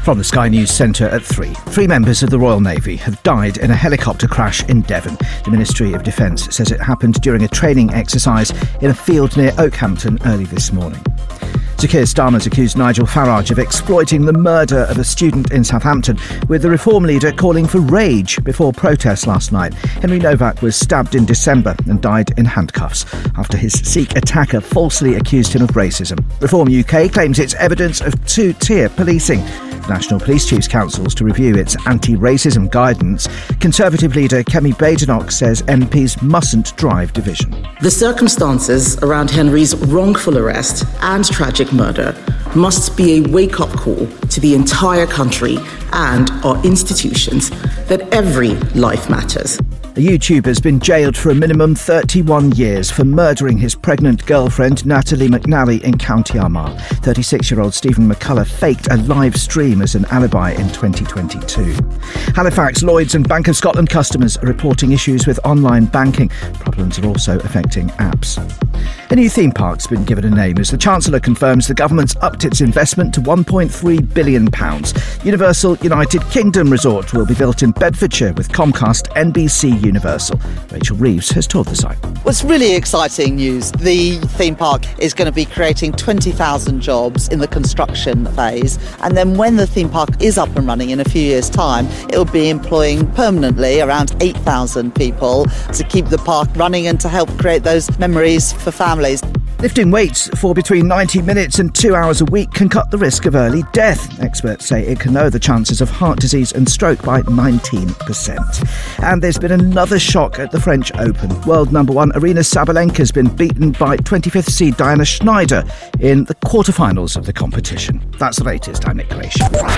From the Sky News Centre at 3. 3 members of the Royal Navy have died in a helicopter crash in Devon. The Ministry of Defence says it happened during a training exercise in a field near Oakhampton early this morning. Sir Keir Starmer's accused Nigel Farage of exploiting the murder of a student in Southampton, with the Reform leader calling for rage before protests last night. Henry Novak was stabbed in December and died in handcuffs after his Sikh attacker falsely accused him of racism. Reform UK claims it's evidence of two-tier policing. The National Police Chiefs Council's to review its anti-racism guidance. Conservative leader Kemi Badenoch says MPs mustn't drive division. The circumstances around Henry's wrongful arrest and tragic murder must be a wake-up call to the entire country and our institutions that every life matters. A YouTuber has been jailed for a minimum 31 years for murdering his pregnant girlfriend Natalie McNally in County Armagh. 36-year-old Stephen McCullough faked a live stream as an alibi in 2022. Halifax, Lloyds and Bank of Scotland customers are reporting issues with online banking. Problems are also affecting apps. A new theme park's been given a name as the Chancellor confirms the government's upped its investment to £1.3 billion. Universal United Kingdom Resort will be built in Bedfordshire with Comcast NBC Universal. Rachel Reeves has toured the site. Well, it's really exciting news. The theme park is going to be creating 20,000 jobs in the construction phase. And then when the theme park is up and running in a few years' time, it will be employing permanently around 8,000 people to keep the park running and to help create those memories for families. Lifting weights for between 90 minutes and 2 hours a week can cut the risk of early death. Experts say it can lower the chances of heart disease and stroke by 19%. And there's been another shock at the French Open. World number 1 Aryna Sabalenka has been beaten by 25th seed Diana Schneider in the quarterfinals of the competition. That's the latest. I'm Nick Creation.